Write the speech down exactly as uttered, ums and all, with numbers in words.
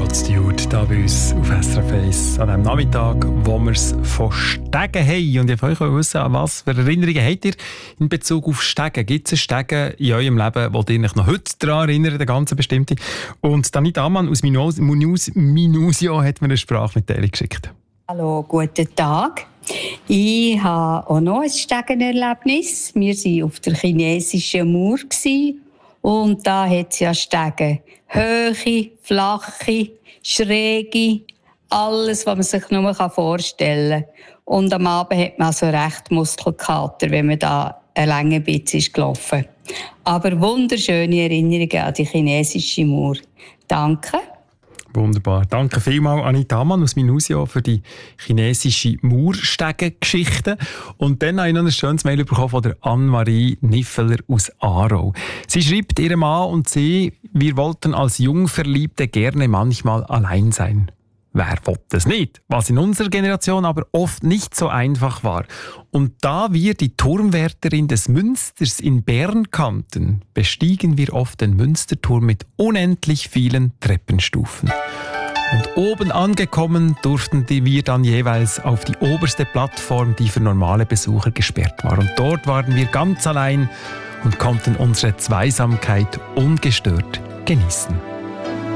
Rod Stewart da bei uns auf S R F eins an einem Nachmittag, wo wir es von Stegen haben. Und ich wollte euch wissen, an was für Erinnerungen habt ihr in Bezug auf Stegen? Gibt es Stegen in eurem Leben, wo ihr euch noch heute daran erinnert, der ganze bestimmte? Und Anita Ammann aus Minus, Minus, Minusio hat mir eine Sprachmitteilung geschickt. Hallo, guten Tag. Ich habe auch noch ein Stegenerlebnis. Wir waren auf der chinesischen Mauer und da hat es ja Stegen. Höhe, flache, schräge, alles, was man sich nur vorstellen kann. Und am Abend hat man so recht Muskelkater, wenn man da einen langen Bitz ist gelaufen. Aber wunderschöne Erinnerungen an die chinesische Mauer. Danke. Wunderbar. Danke vielmals, Anita Ammann aus Minusio, für die chinesische Mauerstegen-Geschichte. Und dann habe ich noch ein schönes Mail bekommen von der Anne-Marie Niffeler aus Aarau. Sie schreibt ihrem Mann und sie, wir wollten als Jungverliebte gerne manchmal allein sein. Wer will das nicht? Was in unserer Generation aber oft nicht so einfach war. Und da wir die Turmwärterin des Münsters in Bern kannten, bestiegen wir oft den Münsterturm mit unendlich vielen Treppenstufen. Und oben angekommen durften wir dann jeweils auf die oberste Plattform, die für normale Besucher gesperrt war. Und dort waren wir ganz allein und konnten unsere Zweisamkeit ungestört genießen.